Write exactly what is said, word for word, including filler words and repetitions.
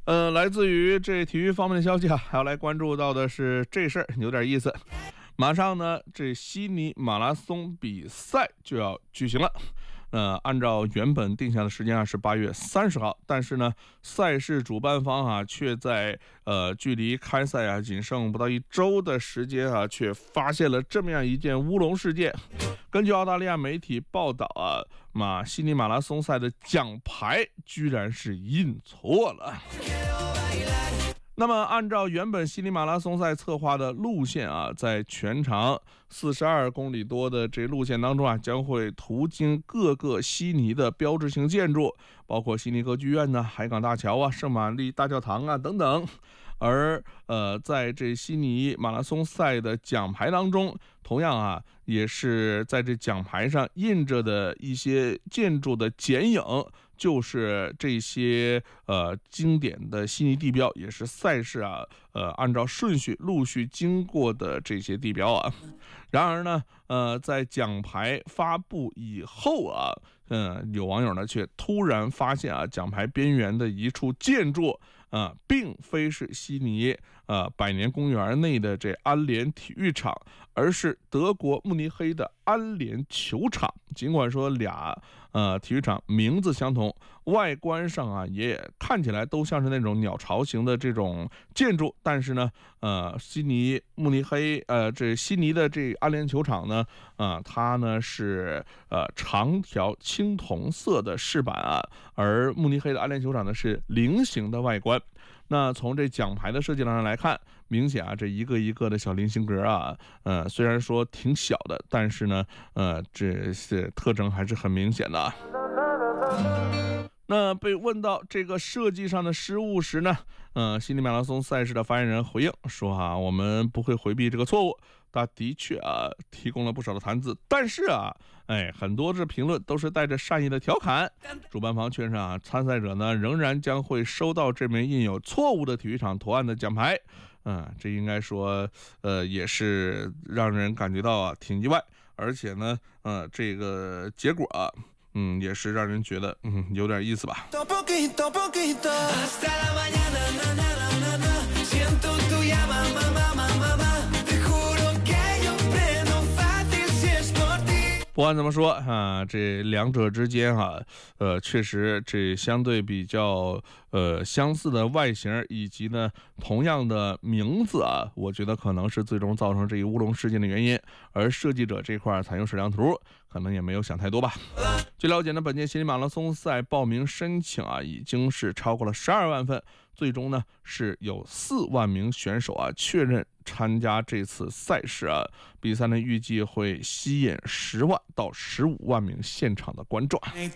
呃，来自于这体育方面的消息啊，还要来关注到的是这事儿有点意思。马上呢，这悉尼马拉松比赛就要举行了。呃，按照原本定下的时间啊是八月三十号，但是呢，赛事主办方啊却在呃距离开赛啊仅剩不到一周的时间啊，却发现了这么样一件乌龙事件。根据澳大利亚媒体报道啊，马悉尼马拉松赛的奖牌居然是印错了。那么按照原本悉尼马拉松赛策划的路线啊，在全长四十二公里多的这路线当中啊，将会途经各个悉尼的标志性建筑，包括悉尼歌剧院呢、海港大桥啊、圣玛丽大教堂啊等等。而呃，在这悉尼马拉松赛的奖牌当中，同样啊，也是在这奖牌上印着的一些建筑的剪影，就是这些呃经典的悉尼地标，也是赛事啊呃按照顺序陆续经过的这些地标啊。然而呢，呃，在奖牌发布以后啊，嗯、呃，有网友呢却突然发现啊，奖牌边缘的一处建筑啊、呃，并非是悉尼呃百年公园内的这安联体育场，而是德国慕尼黑的安联球场。尽管说俩呃体育场名字相同，外观上啊也看起来都像是那种鸟巢型的这种建筑，但是呢，呃，悉尼慕尼黑呃这悉尼的这安联球场呢，啊、呃，它呢是呃长条青铜色的饰板啊，而慕尼黑的安联球场呢是菱形的外观。那从这奖牌的设计上来看，明显啊，这一个一个的小菱形格啊，呃，虽然说挺小的，但是呢，呃，这些特征还是很明显的啊。那被问到这个设计上的失误时呢，呃，悉尼马拉松赛事的发言人回应说啊，我们不会回避这个错误。他的确啊提供了不少的谈资，但是啊，哎，很多这评论都是带着善意的调侃。主办方确认啊，参赛者呢仍然将会收到这枚印有错误的体育场图案的奖牌。嗯，这应该说，呃，也是让人感觉到啊挺意外，而且呢，呃，这个结果啊。嗯，也是让人觉得嗯有点意思吧。不管怎么说啊，这两者之间啊，呃，确实这相对比较呃相似的外形以及呢同样的名字啊，我觉得可能是最终造成这一乌龙事件的原因。而设计者这块采用矢量图，可能也没有想太多吧。据了解呢，本届悉尼马拉松赛报名申请啊，已经是超过了十二万份，最终呢是有四万名选手啊确认参加这次赛事啊。比赛呢预计会吸引十万到十五万名现场的观众。